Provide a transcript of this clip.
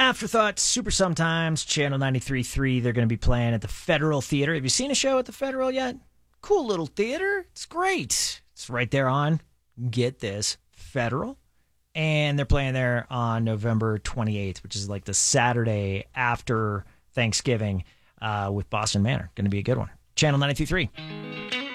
Afterthought, Super Sometimes, Channel 93.3. They're going to be playing at the Federal Theater. Have you seen a show at the Federal yet? Cool little theater. It's great. It's right there on, get this, Federal. And they're playing there on November 28th, which is like the Saturday after Thanksgiving with Boston Manor. Going to be a good one. Channel 93.3.